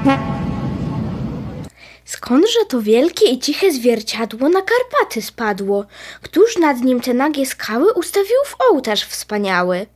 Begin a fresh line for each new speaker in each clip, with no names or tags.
Skądże to wielkie i ciche zwierciadło na Karpaty spadło? Któż nad nim te nagie skały ustawił w ołtarz wspaniały?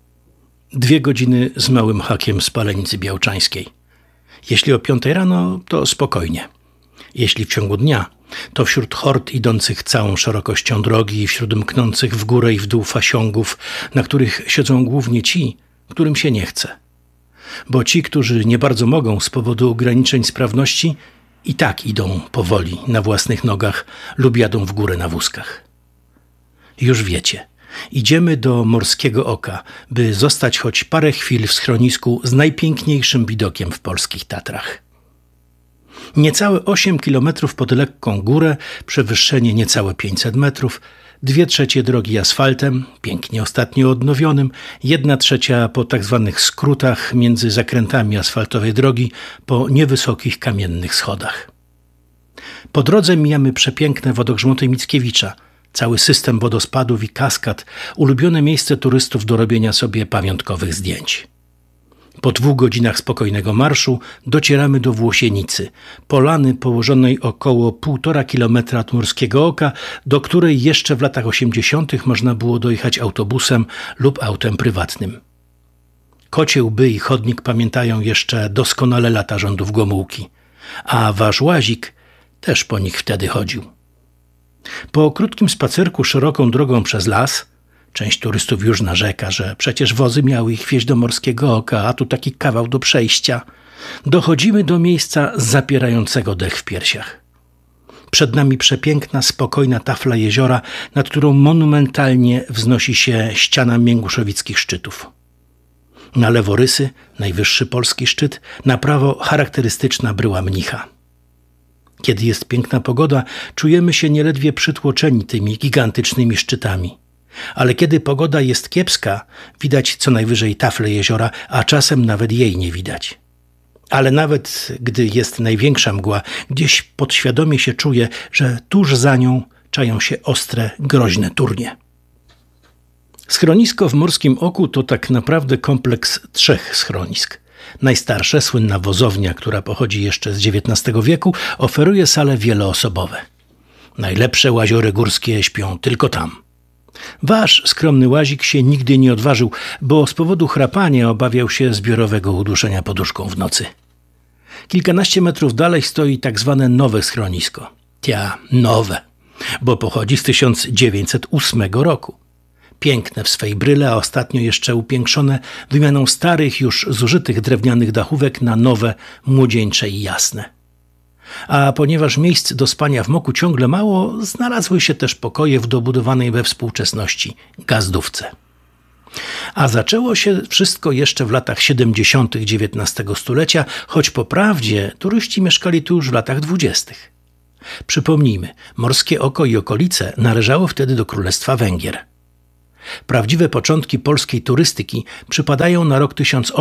2 godziny z małym hakiem z Palenicy Białczańskiej. Jeśli o 5 rano, to spokojnie. Jeśli w ciągu dnia, to wśród hord idących całą szerokością drogi i wśród mknących w górę i w dół fasiągów, na których siedzą głównie ci, którym się nie chce. Bo ci, którzy nie bardzo mogą z powodu ograniczeń sprawności, i tak idą powoli na własnych nogach lub jadą w górę na wózkach. Już wiecie, idziemy do Morskiego Oka, by zostać choć parę chwil w schronisku z najpiękniejszym widokiem w polskich Tatrach. Niecałe 8 kilometrów pod lekką górę, przewyższenie niecałe 500 metrów, 2/3 drogi asfaltem, pięknie ostatnio odnowionym, 1/3 po tak zwanych skrótach między zakrętami asfaltowej drogi po niewysokich kamiennych schodach. Po drodze mijamy przepiękne wodogrzmoty Mickiewicza, cały system wodospadów i kaskad, ulubione miejsce turystów do robienia sobie pamiątkowych zdjęć. Po 2 godzinach spokojnego marszu docieramy do Włosienicy, polany położonej około 1,5 kilometra od Morskiego Oka, do której jeszcze w latach 80. można było dojechać autobusem lub autem prywatnym. Kocie łby i chodnik pamiętają jeszcze doskonale lata rządów Gomułki, a wasz Łazik też po nich wtedy chodził. Po krótkim spacerku szeroką drogą przez las, część turystów już narzeka, że przecież wozy miały ich wieźć do Morskiego Oka, a tu taki kawał do przejścia. Dochodzimy do miejsca zapierającego dech w piersiach. Przed nami przepiękna, spokojna tafla jeziora, nad którą monumentalnie wznosi się ściana Mięguszowickich szczytów. Na lewo Rysy, najwyższy polski szczyt, na prawo charakterystyczna bryła mnicha. Kiedy jest piękna pogoda, czujemy się nieledwie przytłoczeni tymi gigantycznymi szczytami. Ale kiedy pogoda jest kiepska, widać co najwyżej taflę jeziora, a czasem nawet jej nie widać. Ale nawet gdy jest największa mgła, gdzieś podświadomie się czuje, że tuż za nią czają się ostre, groźne turnie. Schronisko w Morskim Oku to tak naprawdę kompleks 3 schronisk. Najstarsze, słynna wozownia, która pochodzi jeszcze z XIX wieku, oferuje sale wieloosobowe. Najlepsze łaziory górskie śpią tylko tam. Wasz skromny Łazik się nigdy nie odważył, bo z powodu chrapania obawiał się zbiorowego uduszenia poduszką w nocy. Kilkanaście metrów dalej stoi tak zwane nowe schronisko. Nowe, bo pochodzi z 1908 roku. Piękne w swej bryle, a ostatnio jeszcze upiększone wymianą starych, już zużytych drewnianych dachówek na nowe, młodzieńcze i jasne. A ponieważ miejsc do spania w Moku ciągle mało, znalazły się też pokoje w dobudowanej we współczesności gazdówce. A zaczęło się wszystko jeszcze w latach 70. XIX stulecia, choć po prawdzie turyści mieszkali tu już w latach 20. Przypomnijmy, Morskie Oko i okolice należało wtedy do Królestwa Węgier. Prawdziwe początki polskiej turystyki przypadają na rok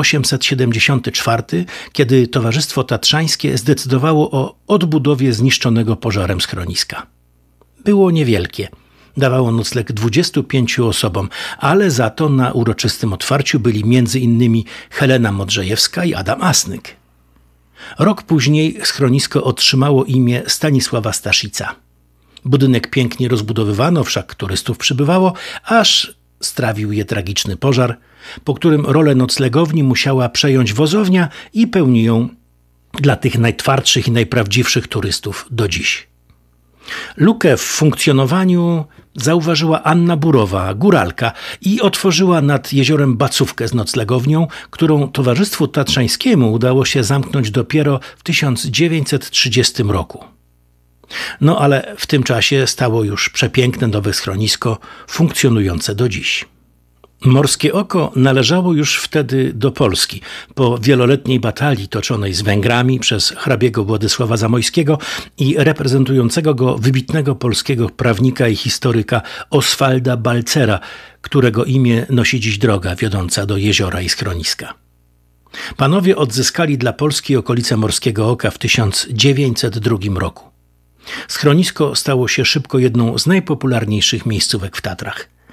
1874, kiedy Towarzystwo Tatrzańskie zdecydowało o odbudowie zniszczonego pożarem schroniska. Było niewielkie. Dawało nocleg 25 osobom, ale za to na uroczystym otwarciu byli m.in. Helena Modrzejewska i Adam Asnyk. Rok później schronisko otrzymało imię Stanisława Staszica. Budynek pięknie rozbudowywano, wszak turystów przybywało, aż strawił je tragiczny pożar, po którym rolę noclegowni musiała przejąć wozownia i pełni ją dla tych najtwardszych i najprawdziwszych turystów do dziś. Lukę w funkcjonowaniu zauważyła Anna Burowa, góralka, i otworzyła nad jeziorem bacówkę z noclegownią, którą Towarzystwu Tatrzańskiemu udało się zamknąć dopiero w 1930 roku. No ale w tym czasie stało już przepiękne nowe schronisko, funkcjonujące do dziś. Morskie Oko należało już wtedy do Polski. Po wieloletniej batalii toczonej z Węgrami przez hrabiego Władysława Zamojskiego i reprezentującego go wybitnego polskiego prawnika i historyka Oswalda Balcera, którego imię nosi dziś droga wiodąca do jeziora i schroniska. Panowie odzyskali dla Polski okolice Morskiego Oka w 1902 roku. Schronisko stało się szybko jedną z najpopularniejszych miejscówek w Tatrach.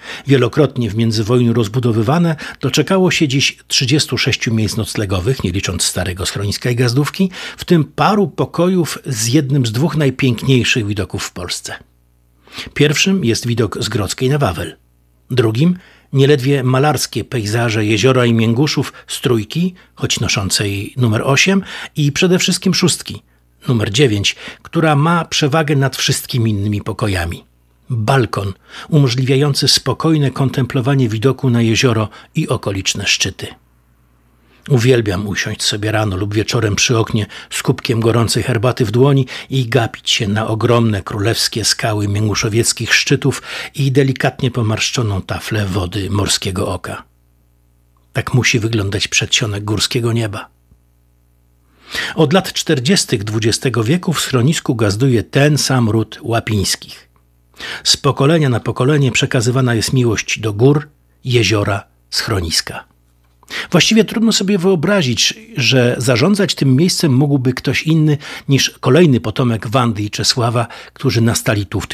Wielokrotnie w międzywojniu rozbudowywane, doczekało się dziś 36 miejsc noclegowych, nie licząc starego schroniska i gazdówki, w tym paru pokojów z jednym z dwóch najpiękniejszych widoków w Polsce. Pierwszym jest widok z Grodzkiej na Wawel. Drugim nieledwie malarskie pejzaże jeziora i Mięguszów z Trójki, choć noszącej numer 8, i przede wszystkim Szóstki, numer 9, która ma przewagę nad wszystkimi innymi pokojami. Balkon umożliwiający spokojne kontemplowanie widoku na jezioro i okoliczne szczyty. Uwielbiam usiąść sobie rano lub wieczorem przy oknie z kubkiem gorącej herbaty w dłoni i gapić się na ogromne królewskie skały mięguszowieckich szczytów i delikatnie pomarszczoną taflę wody morskiego oka. Tak musi wyglądać przedsionek górskiego nieba. Od lat 40. XX wieku w schronisku gazduje ten sam ród Łapińskich. Z pokolenia na pokolenie przekazywana jest miłość do gór, jeziora, schroniska. Właściwie trudno sobie wyobrazić, że zarządzać tym miejscem mógłby ktoś inny niż kolejny potomek Wandy i Czesława, którzy nastali tu w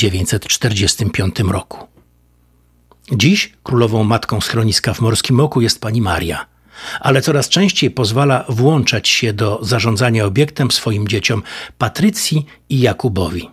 1945 roku. Dziś królową matką schroniska w Morskim Oku jest pani Maria, ale coraz częściej pozwala włączać się do zarządzania obiektem swoim dzieciom Patrycji i Jakubowi.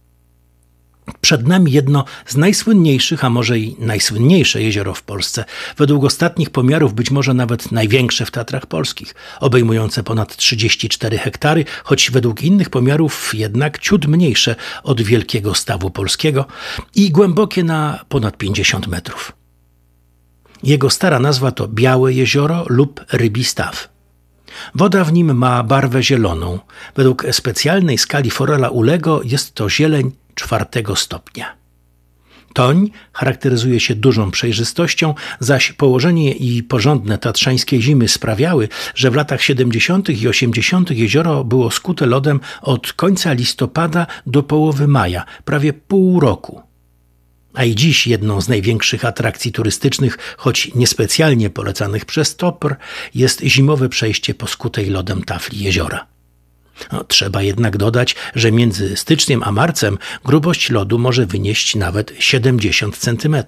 Przed nami jedno z najsłynniejszych, a może i najsłynniejsze jezioro w Polsce, według ostatnich pomiarów być może nawet największe w Tatrach Polskich, obejmujące ponad 34 hektary, choć według innych pomiarów jednak ciut mniejsze od Wielkiego Stawu Polskiego i głębokie na ponad 50 metrów. Jego stara nazwa to Białe Jezioro lub Rybi Staw. Woda w nim ma barwę zieloną. Według specjalnej skali Forela Ulego jest to zieleń 4 stopnia. Toń charakteryzuje się dużą przejrzystością, zaś położenie i porządne tatrzańskie zimy sprawiały, że w latach 70. i 80. jezioro było skute lodem od końca listopada do połowy maja, prawie pół roku. A i dziś jedną z największych atrakcji turystycznych, choć niespecjalnie polecanych przez TOPR, jest zimowe przejście po skutej lodem tafli jeziora. Trzeba jednak dodać, że między styczniem a marcem grubość lodu może wynieść nawet 70 cm.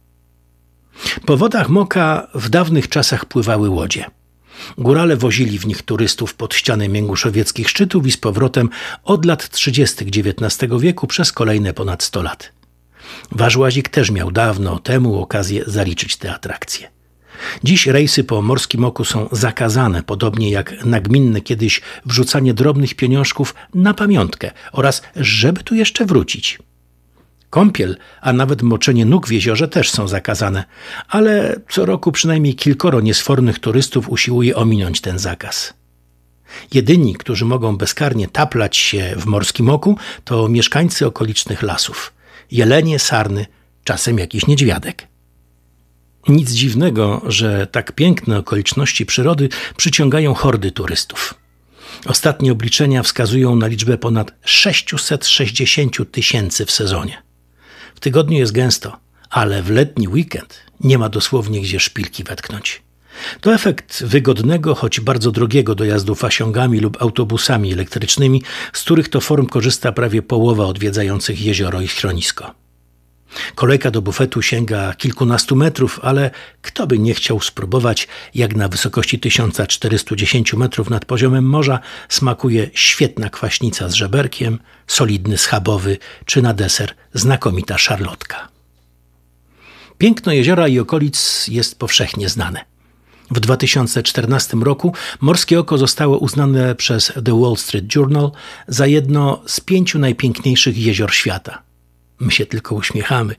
Po wodach Moka w dawnych czasach pływały łodzie. Górale wozili w nich turystów pod ściany mięguszowieckich szczytów i z powrotem od lat 30. XIX wieku przez kolejne ponad 100 lat. Wasz Łazik też miał dawno temu okazję zaliczyć te atrakcje. Dziś rejsy po Morskim Oku są zakazane, podobnie jak nagminne kiedyś wrzucanie drobnych pieniążków na pamiątkę oraz żeby tu jeszcze wrócić. Kąpiel, a nawet moczenie nóg w jeziorze też są zakazane, ale co roku przynajmniej kilkoro niesfornych turystów usiłuje ominąć ten zakaz. Jedyni, którzy mogą bezkarnie taplać się w Morskim Oku, to mieszkańcy okolicznych lasów. Jelenie, sarny, czasem jakiś niedźwiadek. Nic dziwnego, że tak piękne okoliczności przyrody przyciągają hordy turystów. Ostatnie obliczenia wskazują na liczbę ponad 660 000 w sezonie. W tygodniu jest gęsto, ale w letni weekend nie ma dosłownie gdzie szpilki wetknąć. To efekt wygodnego, choć bardzo drogiego dojazdu fasiągami lub autobusami elektrycznymi, z których to form korzysta prawie połowa odwiedzających jezioro i schronisko. Kolejka do bufetu sięga kilkunastu metrów, ale kto by nie chciał spróbować, jak na wysokości 1410 metrów nad poziomem morza smakuje świetna kwaśnica z żeberkiem, solidny schabowy czy na deser znakomita szarlotka. Piękno jeziora i okolic jest powszechnie znane. W 2014 roku Morskie Oko zostało uznane przez The Wall Street Journal za jedno z 5 najpiękniejszych jezior świata. My się tylko uśmiechamy.